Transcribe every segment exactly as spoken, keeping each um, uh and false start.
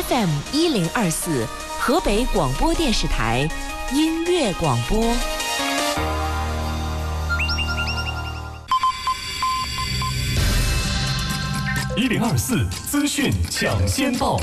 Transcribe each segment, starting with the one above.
F M 一零二四，河北广播电视台音乐广播。 一零二四资讯抢先报。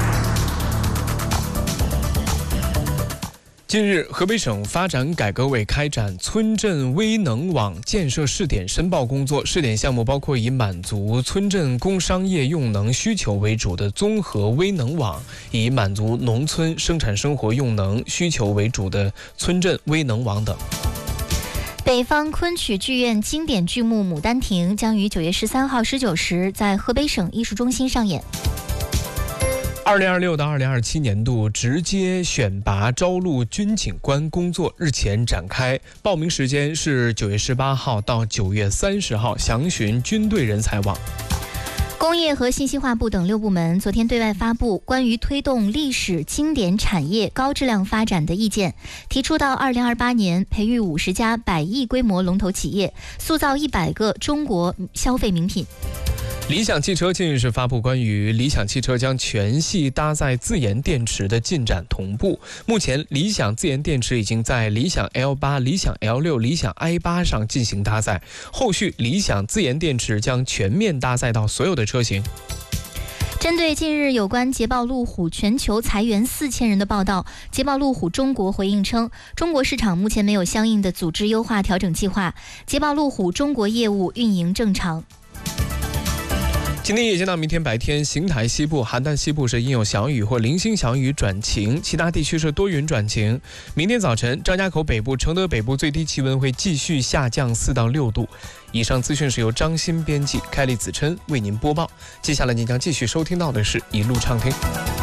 近日，河北省发展改革委开展村镇微能网建设试点申报工作。试点项目包括以满足村镇工商业用能需求为主的综合微能网，以满足农村生产生活用能需求为主的村镇微能网等。 北方昆曲剧院经典剧目《牡丹亭》将于九月十三号、十九时在河北省艺术中心上演。 二零二六到二零二七年度直接选拔招录军警官工作日前展开，报名时间是九月十八号到九月三十号，详询军队人才网。 工业和信息化部等六部门昨天对外发布关于推动历史经典产业高质量发展的意见，提出到二零二八年培育五十家百亿规模龙头企业，塑造一百个中国消费名品。 理想汽车近日是发布关于理想汽车将全系搭载自研电池的进展同步。目前，理想自研电池已经在理想 L 八、理想 L 六、理想 I 八上进行搭载，后续理想自研电池将全面搭载到所有的车型。 针对近日有关捷豹路虎全球裁员四千人的报道，捷豹路虎中国回应称，中国市场目前没有相应的组织优化调整计划，捷豹路虎中国业务运营正常。 今天夜间到明天白天，邢台西部、邯郸西部是阴有小雨或零星小雨转晴，其他地区是多云转晴。明天早晨，张家口北部、承德北部最低气温会继续下降四到六度。以上资讯是由张鑫编辑，开利子琛为您播报。接下来您将继续收听到的是一路畅听。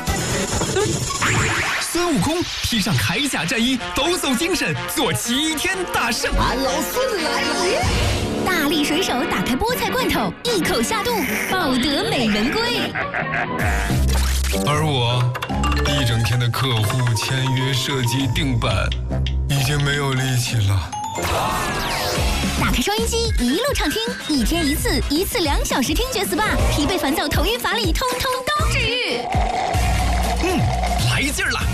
孙悟空披上铠甲战衣，抖擞精神，做齐天大圣。 俺老孙来了！ 大力水手打开菠菜罐头，一口下肚，抱得美人归。 而我一整天的客户签约、设计、定版，已经没有力气了。 打开收音机，一路畅听，一天一次，一次两小时听觉 S P A， 疲惫烦躁、头晕乏力，通通都治愈。 嗯，来劲儿了！